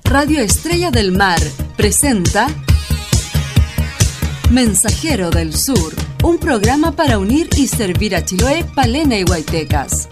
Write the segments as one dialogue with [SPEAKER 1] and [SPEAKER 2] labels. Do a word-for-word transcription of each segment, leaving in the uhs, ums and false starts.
[SPEAKER 1] Radio Estrella del Mar presenta Mensajero del Sur, un programa para unir y servir a Chiloé, Palena y Huaytecas.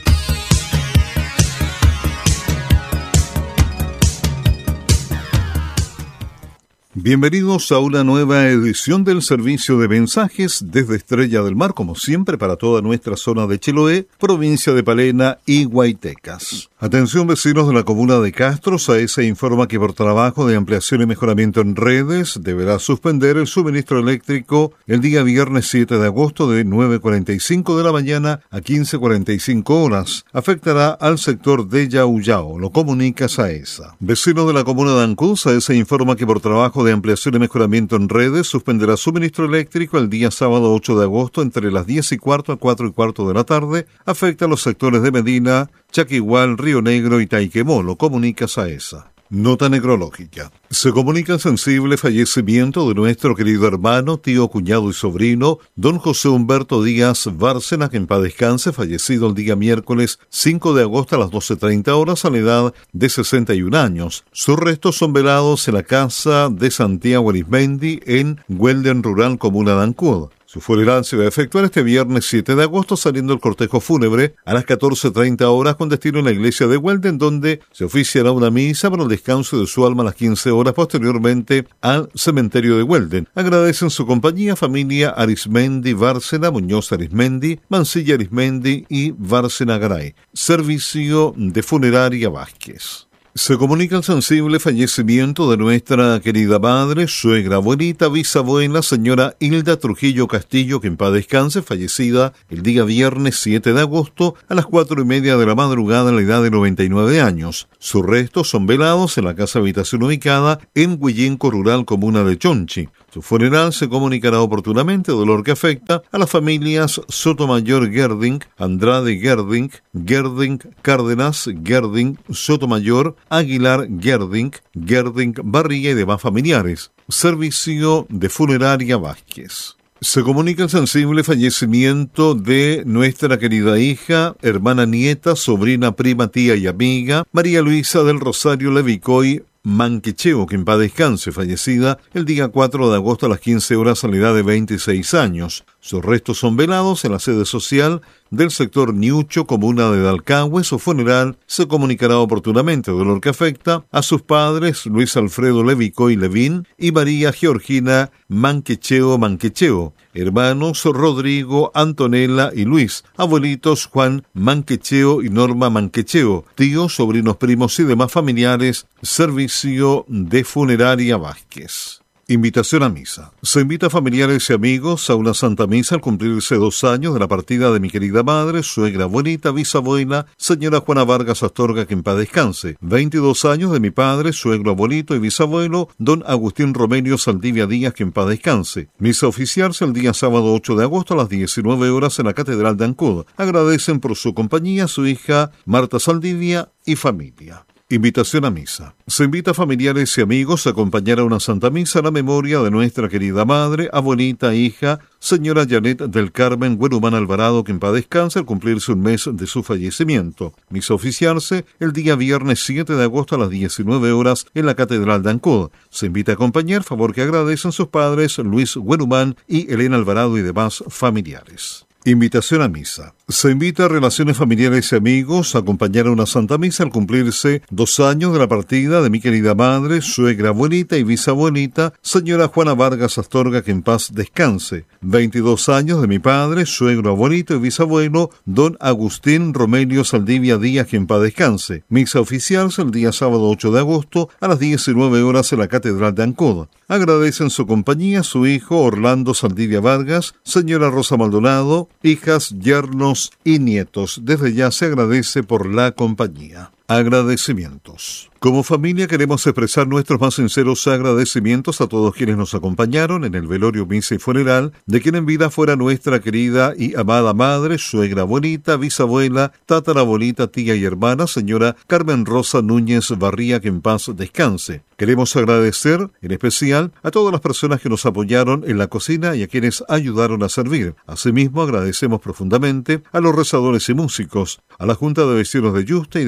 [SPEAKER 2] Bienvenidos a una nueva edición del servicio de mensajes desde Estrella del Mar, como siempre, para toda nuestra zona de Chiloé, provincia de Palena y Huaytecas. Atención, vecinos de la comuna de Castro, SAESA informa que por trabajo de ampliación y mejoramiento en redes deberá suspender el suministro eléctrico el día viernes siete de agosto de nueve cuarenta y cinco de la mañana a quince cuarenta y cinco horas. Afectará al sector de Yauyao, lo comunica SAESA. Vecinos de la comuna de Ancud, SAESA informa que por trabajo de ampliación y mejoramiento en redes suspenderá suministro eléctrico el día sábado ocho de agosto entre las diez y cuarto a cuatro y cuarto de la tarde. Afecta a los sectores de Medina, Chaquigual, Río Negro y Taiquemó, lo comunica SAESA. Nota necrológica. Se comunica el sensible fallecimiento de nuestro querido hermano, tío, cuñado y sobrino, don José Humberto Díaz Bárcena, que en paz descanse, fallecido el día miércoles cinco de agosto a las doce treinta horas a la edad de sesenta y un años. Sus restos son velados en la casa de Santiago Arismendi en Huelden Rural, comuna de Ancud. Su funeral se va a efectuar este viernes siete de agosto, saliendo el cortejo fúnebre a las catorce treinta horas con destino en la iglesia de Huelden, donde se oficiará una misa para el descanso de su alma a las quince horas, posteriormente al cementerio de Huelden. Agradecen su compañía familia Arismendi Bárcena, Muñoz Arismendi, Mancilla Arismendi y Bárcena Garay. Servicio de Funeraria Vázquez. Se comunica el sensible fallecimiento de nuestra querida madre, suegra, abuelita, bisabuela, señora Hilda Trujillo Castillo, que en paz descanse, fallecida el día viernes siete de agosto a las cuatro y media de la madrugada a la edad de noventa y nueve años. Sus restos son velados en la casa habitación ubicada en Huillenco Rural, comuna de Chonchi. Su funeral se comunicará oportunamente, dolor que afecta a las familias Sotomayor Gerding, Andrade Gerding, Gerding Cárdenas, Gerding Sotomayor, Aguilar Gerding, Gerding Barriga y demás familiares. Servicio de Funeraria Vázquez. Se comunica el sensible fallecimiento de nuestra querida hija, hermana, nieta, sobrina, prima, tía y amiga, María Luisa del Rosario Levicoy Manquecheo, que en paz descanse, fallecida el día cuatro de agosto a las quince horas a la edad de veintiséis años. Sus restos son velados en la sede social del sector Ñucho, comuna de Dalcahue. Su funeral se comunicará oportunamente, dolor que afecta a sus padres Luis Alfredo Levicoy Levín y María Georgina Manquecheo Manquecheo, hermanos Rodrigo, Antonella y Luis, abuelitos Juan Manquecheo y Norma Manquecheo, tíos, sobrinos, primos y demás familiares. Servicio de Funeraria Vázquez. Invitación a misa. Se invita a familiares y amigos a una santa misa al cumplirse dos años de la partida de mi querida madre, suegra, abuelita, bisabuela, señora Juana Vargas Astorga, que en paz descanse. veintidós años de mi padre, suegro, abuelito y bisabuelo, don Agustín Romelio Saldivia Díaz, que en paz descanse. Misa oficiarse el día sábado ocho de agosto a las diecinueve horas en la Catedral de Ancud. Agradecen por su compañía su hija Marta Saldivia y familia. Invitación a misa. Se invita a familiares y amigos a acompañar a una santa misa a la memoria de nuestra querida madre, abuelita, hija, señora Janet del Carmen Huerumán Alvarado, que en paz descanse al cumplirse un mes de su fallecimiento. Misa oficiarse el día viernes siete de agosto a las diecinueve horas en la Catedral de Ancud. Se invita a acompañar, favor que agradecen sus padres Luis Huerumán y Elena Alvarado y demás familiares. Invitación a misa. Se invita a relaciones familiares y amigos a acompañar a una santa misa al cumplirse dos años de la partida de mi querida madre, suegra, abuelita y bisabuelita, señora Juana Vargas Astorga, que en paz descanse. veintidós años de mi padre, suegro, abuelito y bisabuelo, don Agustín Romelio Saldivia Díaz, que en paz descanse. Misa oficial el día sábado ocho de agosto a las diecinueve horas en la Catedral de Ancud. Agradecen su compañía su hijo Orlando Saldivia Vargas, señora Rosa Maldonado, hijas, yernos y nietos. Desde ya se agradece por la compañía. Agradecimientos. Como familia queremos expresar nuestros más sinceros agradecimientos a todos quienes nos acompañaron en el velorio, misa y funeral de quien en vida fuera nuestra querida y amada madre, suegra, abuelita, bisabuela, tatarabuelita, tía y hermana, señora Carmen Rosa Núñez Barría, que en paz descanse. Queremos agradecer en especial a todas las personas que nos apoyaron en la cocina y a quienes ayudaron a servir. Asimismo, agradecemos profundamente a los rezadores y músicos, a la Junta de Vecinos de Yuste y de manera muy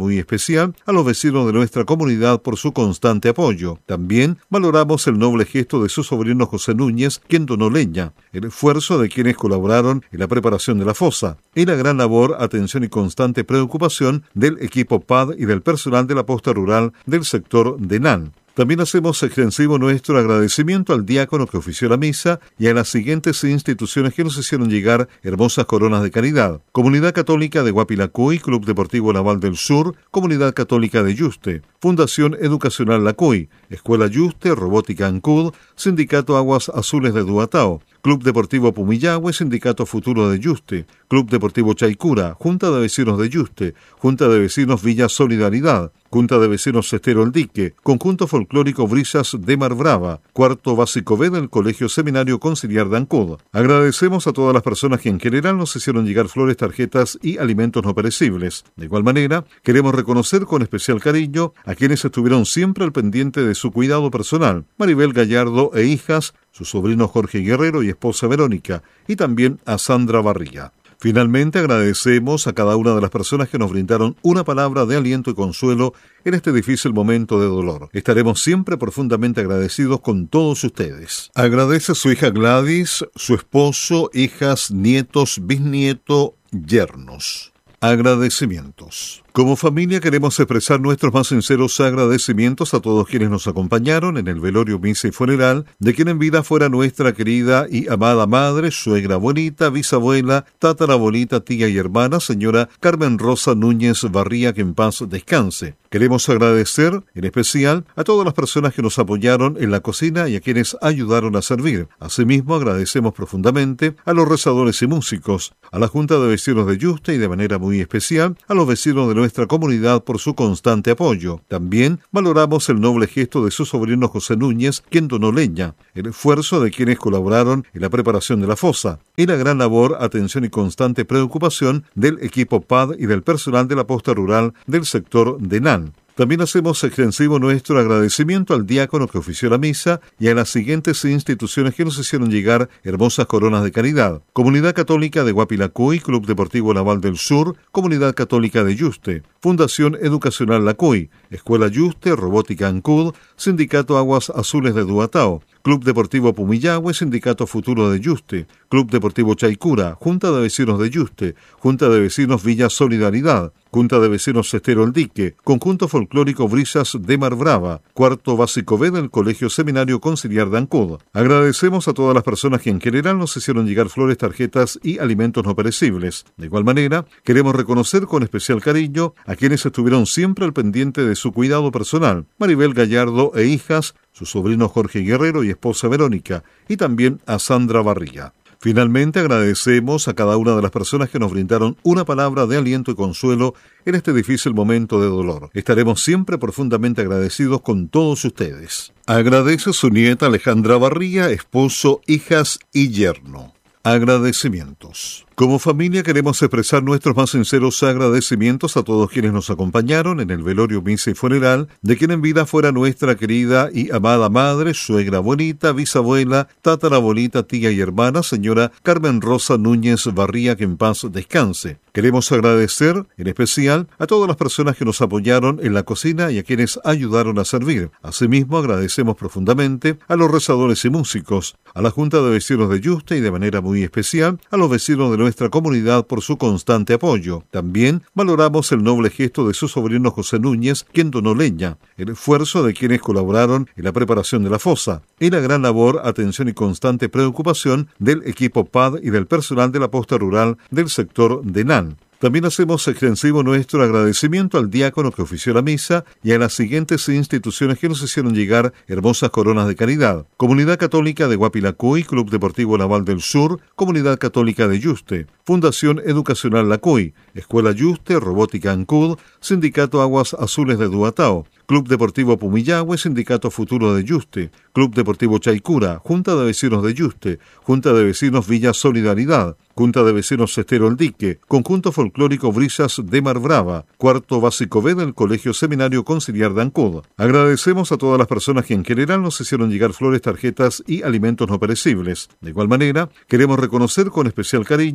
[SPEAKER 2] muy especial a los vecinos de nuestra comunidad por su constante apoyo. También valoramos el noble gesto de su sobrino José Núñez, quien donó leña, el esfuerzo de quienes colaboraron en la preparación de la fosa y la gran labor, atención y constante preocupación del equipo P A D y del personal de la posta rural del sector de Nan. También hacemos extensivo nuestro agradecimiento al diácono que ofició la misa y a las siguientes instituciones que nos hicieron llegar hermosas coronas de caridad: Comunidad Católica de Guapilacuy, Club Deportivo Naval del Sur, Comunidad Católica de Yuste, Fundación Educacional Lacuy, Escuela Yuste, Robótica Ancud, Sindicato Aguas Azules de Duatao, Club Deportivo Pumillahue, Sindicato Futuro de Yuste, Club Deportivo Chaicura, Junta de Vecinos de Yuste, Junta de Vecinos Villa Solidaridad, Junta de Vecinos Estero El Dique, Conjunto Folclórico Brisas de Mar Brava, Cuarto Básico B del Colegio Seminario Conciliar de Ancud. Agradecemos a todas las personas que en general nos hicieron llegar flores, tarjetas y alimentos no perecibles. De igual manera, queremos reconocer con especial cariño a quienes estuvieron siempre al pendiente de su cuidado personal: Maribel Gallardo e hijas, su sobrino Jorge Guerrero y esposa Verónica, y también a Sandra Barriga. Finalmente, agradecemos a cada una de las personas que nos brindaron una palabra de aliento y consuelo en este difícil momento de dolor. Estaremos siempre profundamente agradecidos con todos ustedes. Agradece a su hija Gladys, su esposo, hijas, nietos, bisnieto, yernos. Agradecimientos. Como familia queremos expresar nuestros más sinceros agradecimientos a todos quienes nos acompañaron en el velorio, misa y funeral de quien en vida fuera nuestra querida y amada madre, suegra, abuelita, bisabuela, tatarabuelita, tía y hermana, señora Carmen Rosa Núñez Barría, que en paz descanse. Queremos agradecer en especial a todas las personas que nos apoyaron en la cocina y a quienes ayudaron a servir. Asimismo, agradecemos profundamente a los rezadores y músicos, a la Junta de Vecinos de Yuste y de manera muy especial a los vecinos de nuestra comunidad por su constante apoyo. También valoramos el noble gesto de su sobrino José Núñez, quien donó leña, el esfuerzo de quienes colaboraron en la preparación de la fosa y la gran labor, atención y constante preocupación del equipo P A D y del personal de la posta rural del sector de Nan. También hacemos extensivo nuestro agradecimiento al diácono que ofició la misa y a las siguientes instituciones que nos hicieron llegar hermosas coronas de caridad: Comunidad Católica de Guapilacuy, Club Deportivo Naval del Sur, Comunidad Católica de Yuste, Fundación Educacional Lacuy, Escuela Yuste, Robótica Ancud, Sindicato Aguas Azules de Duatao, Club Deportivo Pumillahue, Sindicato Futuro de Yuste, Club Deportivo Chaicura, Junta de Vecinos de Yuste, Junta de Vecinos Villa Solidaridad, Junta de Vecinos Estero El Dique, Conjunto Folclórico Brisas de Mar Brava, Cuarto Básico B del Colegio Seminario Conciliar de Ancud. Agradecemos a todas las personas que en general nos hicieron llegar flores, tarjetas y alimentos no perecibles. De igual manera, queremos reconocer con especial cariño a quienes estuvieron siempre al pendiente de su cuidado personal: Maribel Gallardo e hijas, su sobrino Jorge Guerrero y esposa Verónica, y también a Sandra Barriga. Finalmente, agradecemos a cada una de las personas que nos brindaron una palabra de aliento y consuelo en este difícil momento de dolor. Estaremos siempre profundamente agradecidos con todos ustedes. Agradece a su nieta Alejandra Barriga, esposo, hijas y yerno. Agradecimientos. Como familia queremos expresar nuestros más sinceros agradecimientos a todos quienes nos acompañaron en el velorio, misa y funeral de quien en vida fuera nuestra querida y amada madre, suegra, abuelita, bisabuela, tatarabuelita, tía y hermana, señora Carmen Rosa Núñez Barría, que en paz descanse. Queremos agradecer en especial a todas las personas que nos apoyaron en la cocina y a quienes ayudaron a servir. Asimismo, agradecemos profundamente a los rezadores y músicos, a la Junta de Vecinos de Yuste y de manera muy especial a los vecinos de nuestra comunidad por su constante apoyo. También valoramos el noble gesto de su sobrino José Núñez, quien donó leña, el esfuerzo de quienes colaboraron en la preparación de la fosa y la gran labor, atención y constante preocupación del equipo P A D y del personal de la posta rural del sector de Nan. También hacemos extensivo nuestro agradecimiento al diácono que ofició la misa y a las siguientes instituciones que nos hicieron llegar hermosas coronas de caridad: Comunidad Católica de Guapilacuy, Club Deportivo Naval del Sur, Comunidad Católica de Yuste, Fundación Educacional Lacuy, Escuela Yuste, Robótica Ancud, Sindicato Aguas Azules de Duatao, Club Deportivo Pumillahue, Sindicato Futuro de Yuste, Club Deportivo Chaicura, Junta de Vecinos de Yuste, Junta de Vecinos Villa Solidaridad, Junta de Vecinos Estero El Dique, Conjunto Folclórico Brisas de Mar Brava, Cuarto Básico B del Colegio Seminario Conciliar de Ancud. Agradecemos a todas las personas que en general nos hicieron llegar flores, tarjetas y alimentos no perecibles. De igual manera, queremos reconocer con especial cariño a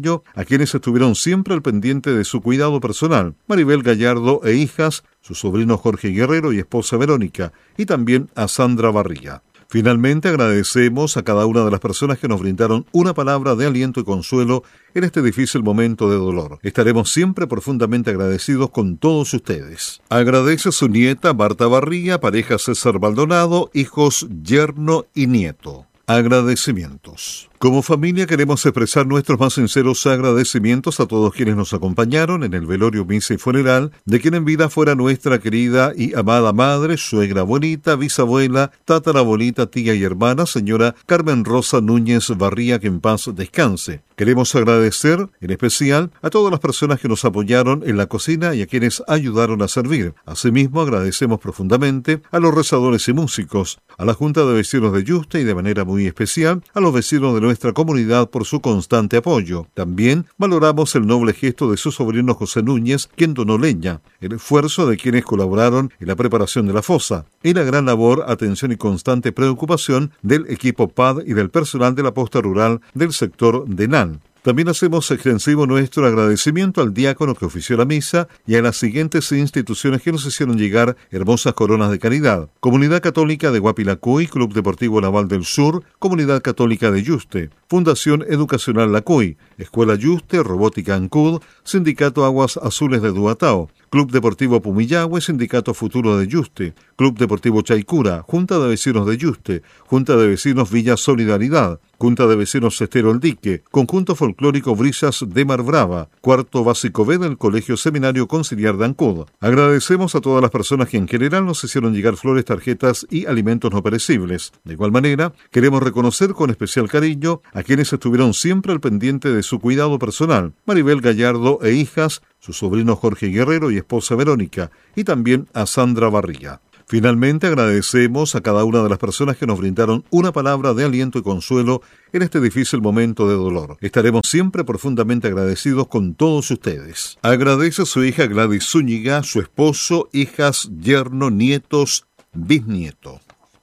[SPEAKER 2] a quienes estuvieron siempre al pendiente de su cuidado personal, Maribel Gallardo e hijas, su sobrino Jorge Guerrero y esposa Verónica, y también a Sandra Barriga. Finalmente, agradecemos a cada una de las personas que nos brindaron una palabra de aliento y consuelo en este difícil momento de dolor. Estaremos siempre profundamente agradecidos con todos ustedes. Agradece a su nieta Marta Barriga, pareja César Maldonado, hijos yerno y nieto. Agradecimientos. Como familia queremos expresar nuestros más sinceros agradecimientos a todos quienes nos acompañaron en el velorio, misa y funeral de quien en vida fuera nuestra querida y amada madre, suegra, abuelita, bisabuela, tatarabuelita, tía y hermana, señora Carmen Rosa Núñez Barría, que en paz descanse. Queremos agradecer en especial a todas las personas que nos apoyaron en la cocina y a quienes ayudaron a servir. Asimismo, agradecemos profundamente a los rezadores y músicos, a la Junta de Vecinos de Yuste y de manera muy especial a los vecinos de nuestra comunidad por su constante apoyo. También valoramos el noble gesto de su sobrino José Núñez, quien donó leña, el esfuerzo de quienes colaboraron en la preparación de la fosa y la gran labor, atención y constante preocupación del equipo P A D y del personal de la posta rural del sector de Nan. También hacemos extensivo nuestro agradecimiento al diácono que ofició la misa y a las siguientes instituciones que nos hicieron llegar hermosas coronas de caridad: Comunidad Católica de Guapilacuy, Club Deportivo Naval del Sur, Comunidad Católica de Yuste, Fundación Educacional Lacuy, Escuela Yuste, Robótica Ancud, Sindicato Aguas Azules de Duatao, Club Deportivo Pumillahue, Sindicato Futuro de Yuste, Club Deportivo Chaicura, Junta de Vecinos de Yuste, Junta de Vecinos Villa Solidaridad, Junta de Vecinos Estero El Dique, Conjunto Folclórico Brisas de Mar Brava, Cuarto Básico B del Colegio Seminario Conciliar de Ancud. Agradecemos a todas las personas que en general nos hicieron llegar flores, tarjetas y alimentos no perecibles. De igual manera, queremos reconocer con especial cariño a quienes estuvieron siempre al pendiente de su cuidado personal, Maribel Gallardo e hijas, su sobrino Jorge Guerrero y esposa Verónica, y también a Sandra Barriga. Finalmente, agradecemos a cada una de las personas que nos brindaron una palabra de aliento y consuelo en este difícil momento de dolor. Estaremos siempre profundamente agradecidos con todos ustedes. Agradece a su hija Gladys Zúñiga, su esposo, hijas, yerno, nietos, bisnieto.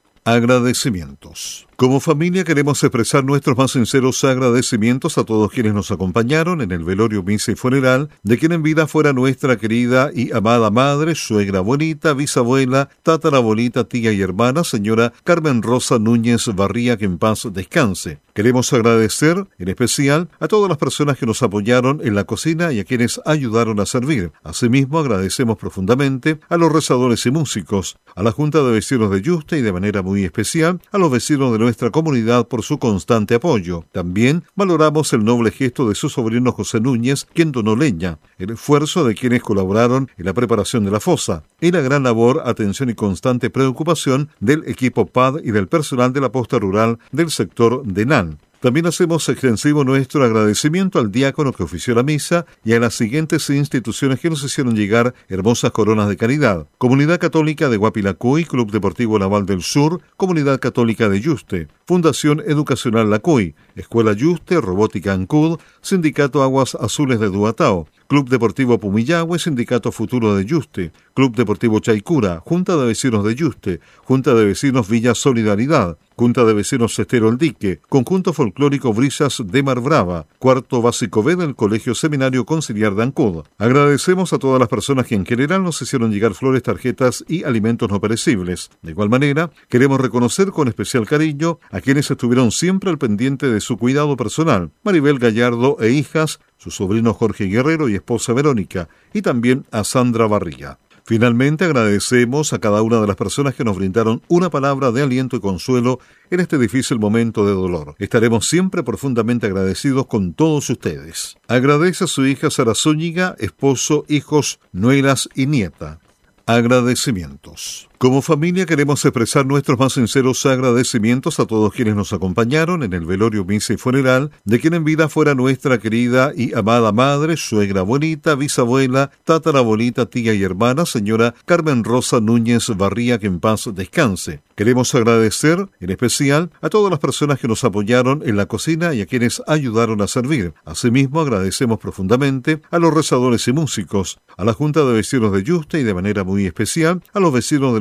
[SPEAKER 2] Agradecimientos. Como familia queremos expresar nuestros más sinceros agradecimientos a todos quienes nos acompañaron en el velorio, misa y funeral de quien en vida fuera nuestra querida y amada madre, suegra, abuelita, bisabuela, tatarabuelita, tía y hermana, señora Carmen Rosa Núñez Barría, que en paz descanse. Queremos agradecer en especial a todas las personas que nos apoyaron en la cocina y a quienes ayudaron a servir. Asimismo, agradecemos profundamente a los rezadores y músicos, a la Junta de Vecinos de Yuste y de manera muy especial a los vecinos de nuestra comunidad por su constante apoyo. También valoramos el noble gesto de su sobrino José Núñez, quien donó leña, el esfuerzo de quienes colaboraron en la preparación de la fosa y la gran labor, atención y constante preocupación del equipo P A D y del personal de la posta rural del sector de Nan. También hacemos extensivo nuestro agradecimiento al diácono que ofició la misa y a las siguientes instituciones que nos hicieron llegar hermosas coronas de caridad: Comunidad Católica de Guapilacuy, Club Deportivo Naval del Sur, Comunidad Católica de Yuste, Fundación Educacional Lacuy, Escuela Yuste, Robótica Ancud, Sindicato Aguas Azules de Duatao, Club Deportivo Pumillahue, Sindicato Futuro de Yuste, Club Deportivo Chaicura, Junta de Vecinos de Yuste, Junta de Vecinos Villa Solidaridad, Junta de Vecinos Estero El Dique, Conjunto Folclórico Brisas de Mar Brava, Cuarto Básico B del Colegio Seminario Conciliar de Ancud. Agradecemos a todas las personas que en general nos hicieron llegar flores, tarjetas y alimentos no perecibles. De igual manera, queremos reconocer con especial cariño a quienes estuvieron siempre al pendiente de su cuidado personal, Maribel Gallardo e hijas, su sobrino Jorge Guerrero y esposa Verónica, y también a Sandra Barriga. Finalmente, agradecemos a cada una de las personas que nos brindaron una palabra de aliento y consuelo en este difícil momento de dolor. Estaremos siempre profundamente agradecidos con todos ustedes. Agradece a su hija Sara Zúñiga, esposo, hijos, nueras y nieta. Agradecimientos. Como familia queremos expresar nuestros más sinceros agradecimientos a todos quienes nos acompañaron en el velorio, misa y funeral de quien en vida fuera nuestra querida y amada madre, suegra, abuelita, bisabuela, tatarabuelita, tía y hermana, señora Carmen Rosa Núñez Barría, que en paz descanse. Queremos agradecer en especial a todas las personas que nos apoyaron en la cocina y a quienes ayudaron a servir. Asimismo, agradecemos profundamente a los rezadores y músicos, a la Junta de Vecinos de Yuste y de manera muy especial a los vecinos de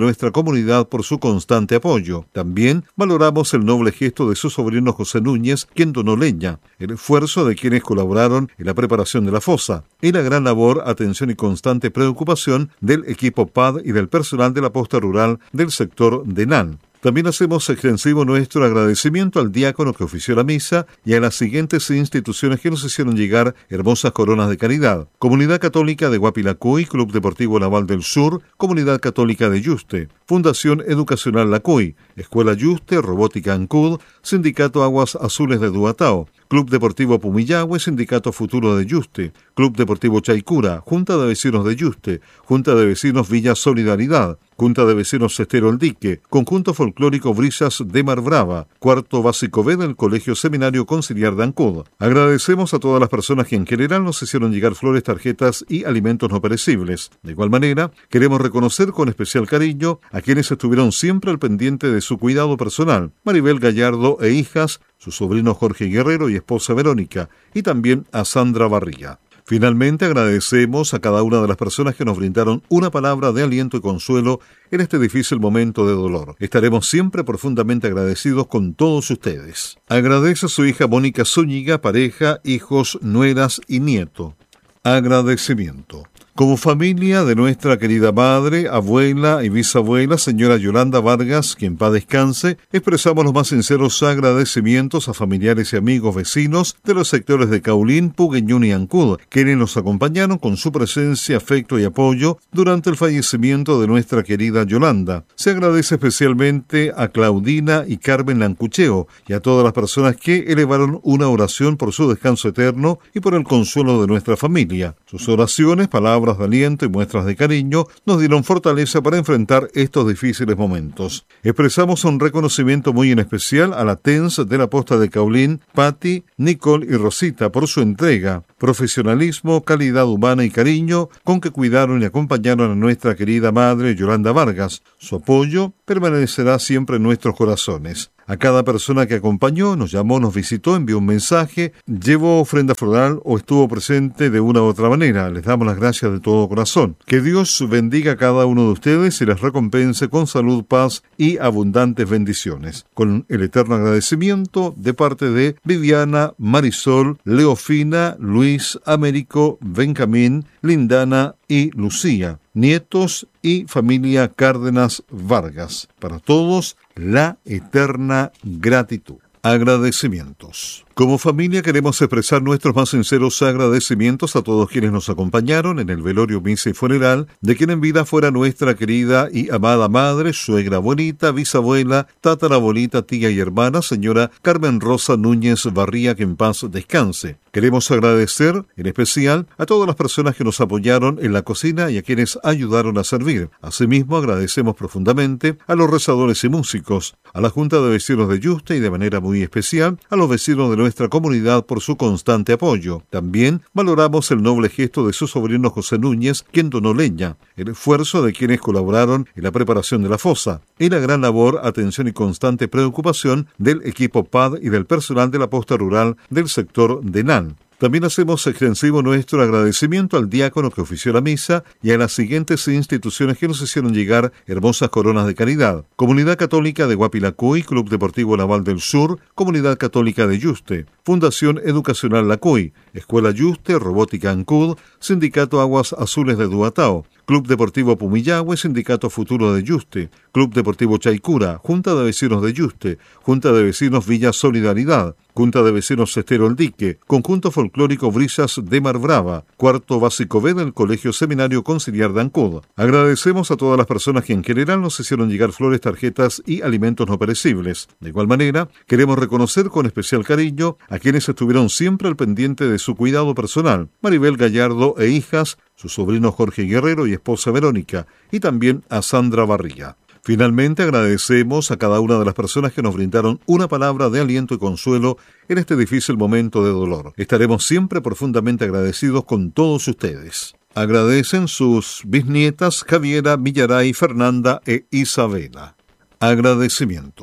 [SPEAKER 2] nuestra comunidad por su constante apoyo. También valoramos el noble gesto de su sobrino José Núñez, quien donó leña, el esfuerzo de quienes colaboraron en la preparación de la fosa y la gran labor, atención y constante preocupación del equipo P A D y del personal de la posta rural del sector de Nan. También hacemos extensivo nuestro agradecimiento al diácono que ofició la misa y a las siguientes instituciones que nos hicieron llegar hermosas coronas de caridad: Comunidad Católica de Guapilacuy, Club Deportivo Naval del Sur, Comunidad Católica de Yuste, Fundación Educacional Lacuy, Escuela Yuste, Robótica Ancud, Sindicato Aguas Azules de Duatao, Club Deportivo Pumillahue, Sindicato Futuro de Yuste, Club Deportivo Chaicura, Junta de Vecinos de Yuste, Junta de Vecinos Villa Solidaridad, Junta de Vecinos Estero El Dique, Conjunto Folclórico Brisas de Mar Brava, Cuarto Básico B del Colegio Seminario Conciliar de Ancud. Agradecemos a todas las personas que en general nos hicieron llegar flores, tarjetas y alimentos no perecibles. De igual manera, queremos reconocer con especial cariño a quienes estuvieron siempre al pendiente de su cuidado personal: Maribel Gallardo e hijas, su sobrino Jorge Guerrero y esposa Verónica, y también a Sandra Barriga. Finalmente, agradecemos a cada una de las personas que nos brindaron una palabra de aliento y consuelo en este difícil momento de dolor. Estaremos siempre profundamente agradecidos con todos ustedes. Agradece a su hija Mónica Zúñiga, pareja, hijos, nueras y nieto. Agradecimiento. Como familia de nuestra querida madre, abuela y bisabuela, señora Yolanda Vargas, que en paz descanse, expresamos los más sinceros agradecimientos a familiares y amigos vecinos de los sectores de Caulín, Pugueñún y Ancud, quienes nos acompañaron con su presencia, afecto y apoyo durante el fallecimiento de nuestra querida Yolanda. Se agradece especialmente a Claudina y Carmen Lancucheo y a todas las personas que elevaron una oración por su descanso eterno y por el consuelo de nuestra familia. Sus oraciones, palabras de aliento y muestras de cariño nos dieron fortaleza para enfrentar estos difíciles momentos. Expresamos un reconocimiento muy en especial a la T E N S de la posta de Caulín, Patti, Nicole y Rosita, por su entrega, profesionalismo, calidad humana y cariño con que cuidaron y acompañaron a nuestra querida madre Yolanda Vargas. Su apoyo permanecerá siempre en nuestros corazones. A cada persona que acompañó, nos llamó, nos visitó, envió un mensaje, llevó ofrenda floral o estuvo presente de una u otra manera. Les damos las gracias de todo corazón. Que Dios bendiga a cada uno de ustedes y les recompense con salud, paz y abundantes bendiciones. Con el eterno agradecimiento de parte de Viviana, Marisol, Leofina, Luis, Américo, Benjamín, Lindana y Lucía, nietos y familia Cárdenas Vargas. Para todos, la eterna gratitud. Agradecimientos. Como familia queremos expresar nuestros más sinceros agradecimientos a todos quienes nos acompañaron en el velorio, misa y funeral de quien en vida fuera nuestra querida y amada madre, suegra, abuelita, bisabuela, tatarabuelita, tía y hermana, señora Carmen Rosa Núñez Barría, que en paz descanse. Queremos agradecer en especial a todas las personas que nos apoyaron en la cocina y a quienes ayudaron a servir. Asimismo, agradecemos profundamente a los rezadores y músicos, a la Junta de Vecinos de Yuste y de manera muy especial a los vecinos de nuestra comunidad por su constante apoyo. También valoramos el noble gesto de su sobrino José Núñez, quien donó leña, el esfuerzo de quienes colaboraron en la preparación de la fosa y la gran labor, atención y constante preocupación del equipo P A D y del personal de la posta rural del sector de Nan. También hacemos extensivo nuestro agradecimiento al diácono que ofició la misa y a las siguientes instituciones que nos hicieron llegar hermosas coronas de caridad: Comunidad Católica de Guapilacuy, Club Deportivo Naval del Sur, Comunidad Católica de Yuste, Fundación Educacional Lacuy, Escuela Yuste, Robótica Ancud, Sindicato Aguas Azules de Duatao, Club Deportivo Pumillahue, Sindicato Futuro de Yuste, Club Deportivo Chaicura, Junta de Vecinos de Yuste, Junta de Vecinos Villa Solidaridad, Junta de Vecinos Estero El Dique, Conjunto Folclórico Brisas de Mar Brava, Cuarto Básico B del Colegio Seminario Conciliar de Ancud. Agradecemos a todas las personas que en general nos hicieron llegar flores, tarjetas y alimentos no perecibles. De igual manera, queremos reconocer con especial cariño a quienes estuvieron siempre al pendiente de su cuidado personal: Maribel Gallardo e hijas, su sobrino Jorge Guerrero y esposa Verónica, y también a Sandra Barriga. Finalmente, agradecemos a cada una de las personas que nos brindaron una palabra de aliento y consuelo en este difícil momento de dolor. Estaremos siempre profundamente agradecidos con todos ustedes. Agradecen sus bisnietas Javiera, Villaray, Fernanda e Isabela. Agradecimientos.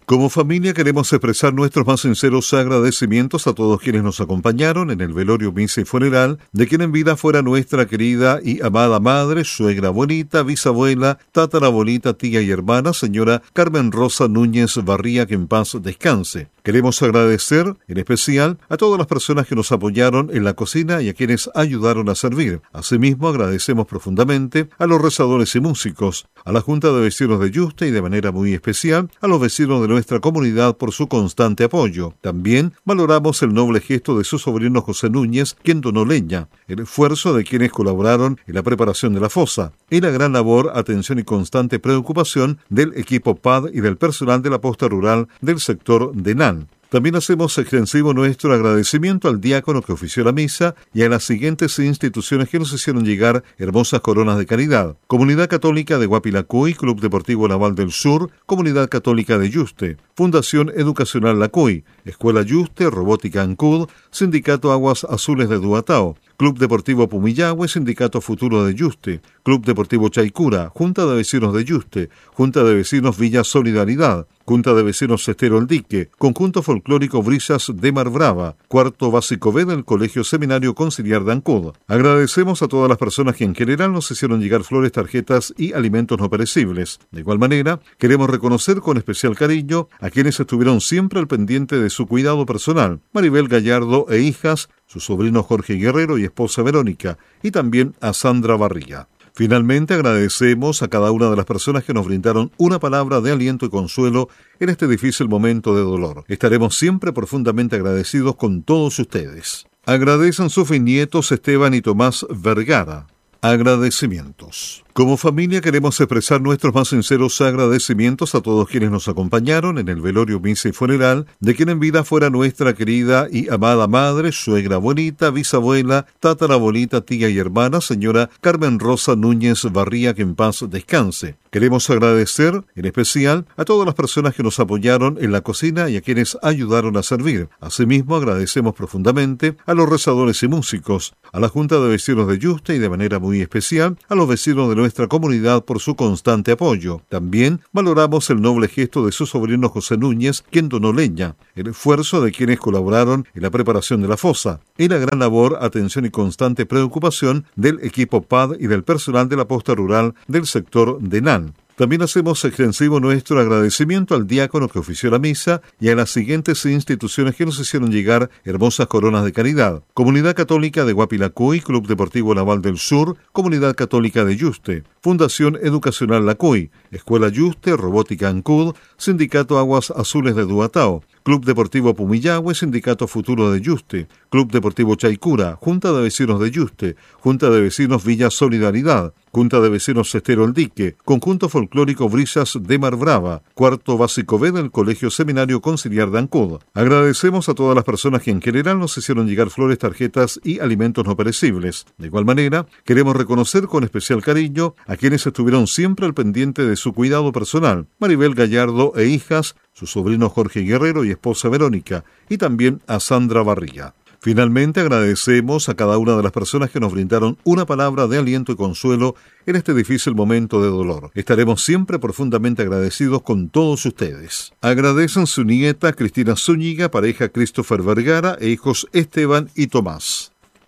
[SPEAKER 2] Como familia queremos expresar nuestros más sinceros agradecimientos a todos quienes nos acompañaron en el velorio, misa y funeral de quien en vida fuera nuestra querida y amada madre, suegra, abuelita, bisabuela, tatarabuelita, tía y hermana, señora Carmen Rosa Núñez Barría, que en paz descanse. Queremos agradecer en especial a todas las personas que nos apoyaron en la cocina y a quienes ayudaron a servir. Asimismo, agradecemos profundamente a los rezadores y músicos, a la Junta de Vecinos de Yuste y de manera muy especial a los vecinos de nuestra comunidad por su constante apoyo. También valoramos el noble gesto de su sobrino José Núñez, quien donó leña, el esfuerzo de quienes colaboraron en la preparación de la fosa y la gran labor, atención y constante preocupación del equipo P A D y del personal de la posta rural del sector de Nan. También hacemos extensivo nuestro agradecimiento al diácono que ofició la misa y a las siguientes instituciones que nos hicieron llegar hermosas coronas de caridad: Comunidad Católica de Guapilacuy, Club Deportivo Naval del Sur, Comunidad Católica de Yuste, Fundación Educacional Lacuy, Escuela Yuste, Robótica Ancud, Sindicato Aguas Azules de Duatao, Club Deportivo Pumillahue, Sindicato Futuro de Yuste, Club Deportivo Chaicura, Junta de Vecinos de Yuste, Junta de Vecinos Villa Solidaridad, Junta de Vecinos Estero El Dique, Conjunto Folclórico Brisas de Mar Brava, Cuarto Básico B del Colegio Seminario Conciliar de Ancud. Agradecemos a todas las personas que en general nos hicieron llegar flores, tarjetas y alimentos no perecibles. De igual manera, queremos reconocer con especial cariño a quienes estuvieron siempre al pendiente de su cuidado personal: Maribel Gallardo e hijas, su sobrino Jorge Guerrero y esposa Verónica, y también a Sandra Barriga. Finalmente, agradecemos a cada una de las personas que nos brindaron una palabra de aliento y consuelo en este difícil momento de dolor. Estaremos siempre profundamente agradecidos con todos ustedes. Agradecen sus nietos Esteban y Tomás Vergara. Agradecimientos. Como familia queremos expresar nuestros más sinceros agradecimientos a todos quienes nos acompañaron en el velorio, misa y funeral de quien en vida fuera nuestra querida y amada madre, suegra, abuelita, bisabuela, tatarabuelita, tía y hermana, señora Carmen Rosa Núñez Barría, que en paz descanse. Queremos agradecer en especial a todas las personas que nos apoyaron en la cocina y a quienes ayudaron a servir. Asimismo, agradecemos profundamente a los rezadores y músicos, a la Junta de Vecinos de Yuste y de manera muy especial a los vecinos de nuestra comunidad por su constante apoyo. También valoramos el noble gesto de su sobrino José Núñez, quien donó leña, el esfuerzo de quienes colaboraron en la preparación de la fosa y la gran labor, atención y constante preocupación del equipo P A D y del personal de la posta rural del sector de Nan. También hacemos extensivo nuestro agradecimiento al diácono que ofició la misa y a las siguientes instituciones que nos hicieron llegar hermosas coronas de caridad: Comunidad Católica de Guapilacuy, Club Deportivo Naval del Sur, Comunidad Católica de Yuste, Fundación Educacional Lacuy, Escuela Yuste, Robótica Ancud, Sindicato Aguas Azules de Duatao, Club Deportivo Pumillahue, Sindicato Futuro de Yuste, Club Deportivo Chaicura, Junta de Vecinos de Yuste, Junta de Vecinos Villa Solidaridad, Junta de Vecinos Estero El Dique, Conjunto Folclórico Brisas de Mar Brava, Cuarto Básico B del Colegio Seminario Conciliar de Ancud. Agradecemos a todas las personas que en general nos hicieron llegar flores, tarjetas y alimentos no perecibles. De igual manera, queremos reconocer con especial cariño a quienes estuvieron siempre al pendiente de su cuidado personal: Maribel Gallardo e hijas, su sobrino Jorge Guerrero y esposa Verónica, y también a Sandra Barriga. Finalmente, agradecemos a cada una de las personas que nos brindaron una palabra de aliento y consuelo en este difícil momento de dolor. Estaremos siempre profundamente agradecidos con todos ustedes. Agradecen su nieta Cristina Zúñiga, pareja Christopher Vergara e hijos Esteban y Tomás.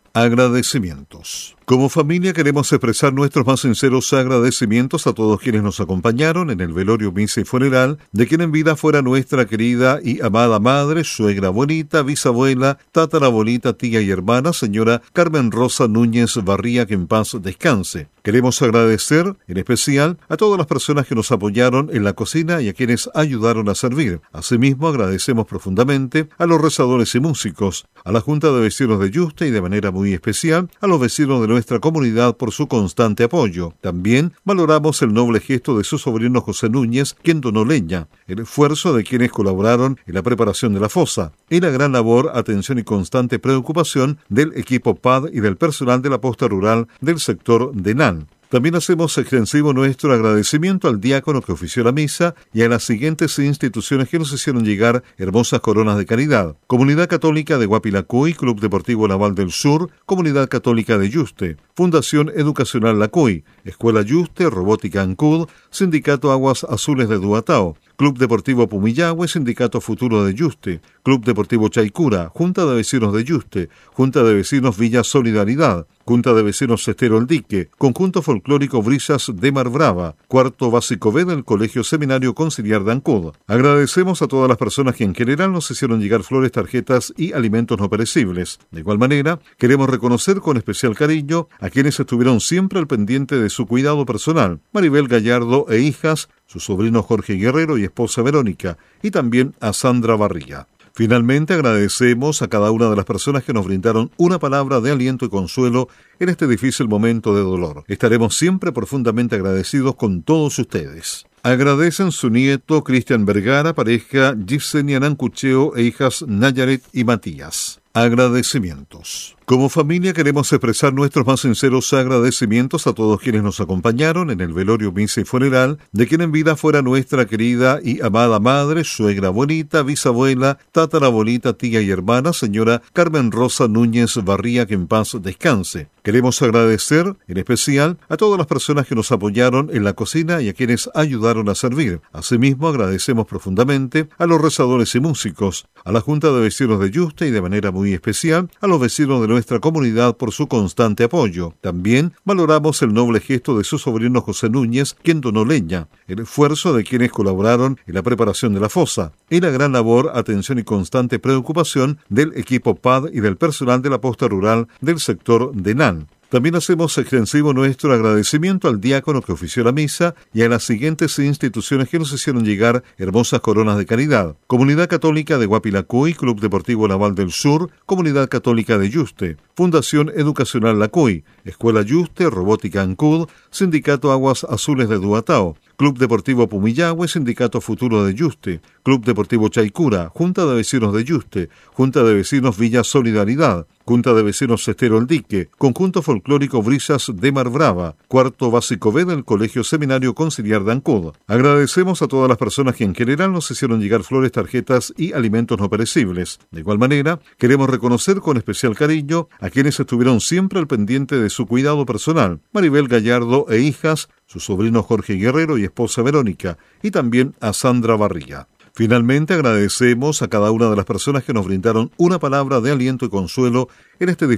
[SPEAKER 2] Agradecimientos. Como familia queremos expresar nuestros más sinceros agradecimientos a todos quienes nos acompañaron en el velorio, misa y funeral de quien en vida fuera nuestra querida y amada madre, suegra, abuelita, bisabuela, tatarabuelita, tía y hermana, señora Carmen Rosa Núñez Barría, que en paz descanse. Queremos agradecer en especial a todas las personas que nos apoyaron en la cocina y a quienes ayudaron a servir. Asimismo, agradecemos profundamente a los rezadores y músicos, a la Junta de Vecinos de Yuste y de manera muy especial a los vecinos de nuestra comunidad por su constante apoyo. También valoramos el noble gesto de su sobrino José Núñez, quien donó leña, el esfuerzo de quienes colaboraron en la preparación de la fosa y la gran labor, atención y constante preocupación del equipo P A D y del personal de la posta rural del sector de Nan. También hacemos extensivo nuestro agradecimiento al diácono que ofició la misa y a las siguientes instituciones que nos hicieron llegar hermosas coronas de caridad: Comunidad Católica de Guapilacuy, Club Deportivo Naval del Sur, Comunidad Católica de Yuste, Fundación Educacional Lacuy, Escuela Yuste, Robótica Ancud, Sindicato Aguas Azules de Duatao, Club Deportivo Pumillahue, Sindicato Futuro de Yuste, Club Deportivo Chaicura, Junta de Vecinos de Yuste, Junta de Vecinos Villa Solidaridad, Junta de Vecinos Estero El Dique, Conjunto Folclórico Brisas de Mar Brava, Cuarto Básico B del Colegio Seminario Conciliar de Ancud. Agradecemos a todas las personas que en general nos hicieron llegar flores, tarjetas y alimentos no perecibles. De igual manera, queremos reconocer con especial cariño a quienes estuvieron siempre al pendiente de su cuidado personal, Maribel Gallardo e hijas, su sobrino Jorge Guerrero y esposa Verónica, y también a Sandra Barriga. Finalmente, agradecemos a cada una de las personas que nos brindaron una palabra de aliento y consuelo en este difícil momento de dolor. Estaremos siempre profundamente agradecidos con todos ustedes. Agradecen su nieto Cristian Vergara, pareja Gisenia Nancucheo e hijas Nayaret y Matías. Agradecimientos. Como familia queremos expresar nuestros más sinceros agradecimientos a todos quienes nos acompañaron en el velorio, misa y funeral de quien en vida fuera nuestra querida y amada madre, suegra, abuelita, bisabuela, tatarabuelita, tía y hermana, señora Carmen Rosa Núñez Barría, que en paz descanse. Queremos agradecer en especial a todas las personas que nos apoyaron en la cocina y a quienes ayudaron a servir. Asimismo, agradecemos profundamente a los rezadores y músicos, a la Junta de Vecinos de Yuste y de manera muy especial a los vecinos de nuestra comunidad por su constante apoyo. También valoramos el noble gesto de su sobrino José Núñez, quien donó leña, el esfuerzo de quienes colaboraron en la preparación de la fosa y la gran labor, atención y constante preocupación del equipo P A D y del personal de la posta rural del sector de N A N. También hacemos extensivo nuestro agradecimiento al diácono que ofició la misa y a las siguientes instituciones que nos hicieron llegar hermosas coronas de caridad: Comunidad Católica de Guapilacuy, Club Deportivo Naval del Sur, Comunidad Católica de Yuste, Fundación Educacional Lacuy, Escuela Yuste, Robótica Ancud, Sindicato Aguas Azules de Duatao, Club Deportivo Pumillahue, Sindicato Futuro de Yuste, Club Deportivo Chaicura, Junta de Vecinos de Yuste, Junta de Vecinos Villa Solidaridad, Junta de Vecinos Estero El Dique, Conjunto Folclórico Brisas de Mar Brava, Cuarto Básico B del Colegio Seminario Conciliar de Ancud. Agradecemos a todas las personas que en general nos hicieron llegar flores, tarjetas y alimentos no perecibles. De igual manera, queremos reconocer con especial cariño a quienes estuvieron siempre al pendiente de su cuidado personal, Maribel Gallardo e hijas, su sobrino Jorge Guerrero y esposa Verónica, y también a Sandra Barriga. Finalmente, agradecemos a cada una de las personas que nos brindaron una palabra de aliento y consuelo en este difícil